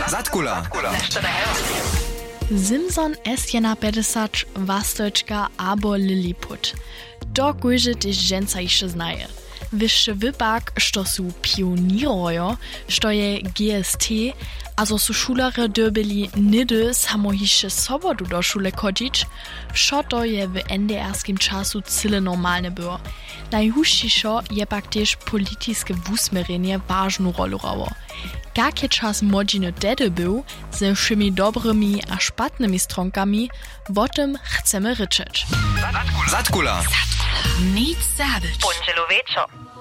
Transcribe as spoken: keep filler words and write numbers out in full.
Zatkula. Simson S jedna pedeset Wastojčka abo Lilliput. To kujże też dżęca jeszcze znaje. Wyższy wypak, što su pionirojo, što je G S T, also su šulare dobili nedy samo hiše sobotu do šule chodzić, wszo to je w N D R-skim czasu cyle normalne było. Najhušćišo je pak też politiskie wusmerenie ważną rolę rało. Jakie czas modziny dedy był, ze wszymi dobrymi a szpatnymi stronkami, o tym chcemy ryczeć. Zatkula. Nic zabić. Punčelu večer.